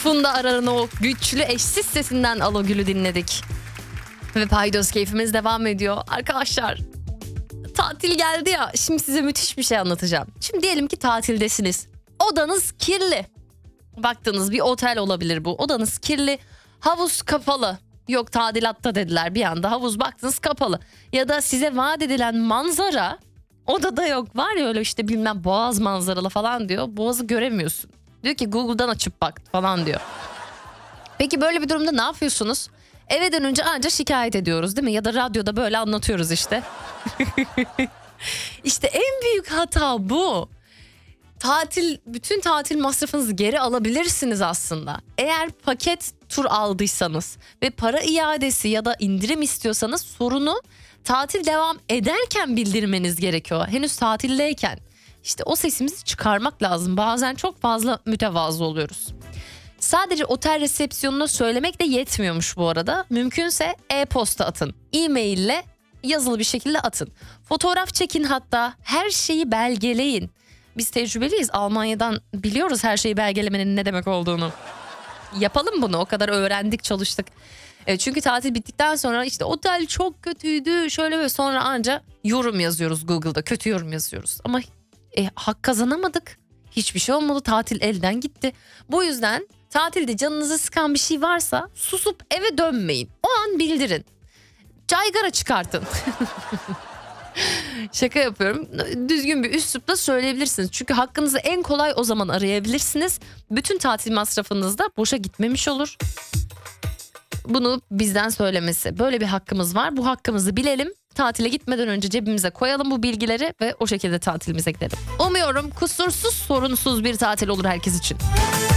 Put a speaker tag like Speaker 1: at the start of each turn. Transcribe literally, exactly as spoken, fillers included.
Speaker 1: Funda Arar'ın o güçlü eşsiz sesinden Alo Gül'ü dinledik. Ve paydos keyfimiz devam ediyor. Arkadaşlar, tatil geldi ya, şimdi size müthiş bir şey anlatacağım. Şimdi diyelim ki tatildesiniz. Odanız kirli. Baktığınız bir otel olabilir bu. Odanız kirli. Havuz kapalı. Yok tadilatta dediler, bir anda havuz baktınız kapalı. Ya da size vaat edilen manzara odada yok. Var ya öyle işte bilmem boğaz manzaralı falan diyor. Boğazı göremiyorsun. Diyor ki Google'dan açıp bak falan diyor. Peki böyle bir durumda ne yapıyorsunuz? Eve dönünce anca şikayet ediyoruz değil mi? Ya da radyoda böyle anlatıyoruz işte. İşte en büyük hata bu. Tatil, bütün tatil masrafınızı geri alabilirsiniz aslında. Eğer paket tur aldıysanız ve para iadesi ya da indirim istiyorsanız sorunu tatil devam ederken bildirmeniz gerekiyor. Henüz tatildeyken. İşte o sesimizi çıkarmak lazım. Bazen çok fazla mütevazı oluyoruz. Sadece otel resepsiyonuna söylemek de yetmiyormuş bu arada. Mümkünse e-posta atın. E-mail ile yazılı bir şekilde atın. Fotoğraf çekin, hatta her şeyi belgeleyin. Biz tecrübeliyiz. Almanya'dan biliyoruz her şeyi belgelemenin ne demek olduğunu. Yapalım bunu. O kadar öğrendik, çalıştık. E çünkü tatil bittikten sonra işte otel çok kötüydü şöyle ve sonra anca yorum yazıyoruz Google'da. Kötü yorum yazıyoruz. Ama e, hak kazanamadık. Hiçbir şey olmadı. Tatil elden gitti. Bu yüzden tatilde canınızı sıkan bir şey varsa susup eve dönmeyin. O an bildirin. Caygara çıkartın. Şaka yapıyorum. Düzgün bir üslupla söyleyebilirsiniz. Çünkü hakkınızı en kolay o zaman arayabilirsiniz. Bütün tatil masrafınız da boşa gitmemiş olur. Bunu bizden söylemesi. Böyle bir hakkımız var. Bu hakkımızı bilelim. Tatile gitmeden önce cebimize koyalım bu bilgileri ve o şekilde tatilimize gidelim. Umuyorum kusursuz, sorunsuz bir tatil olur herkes için.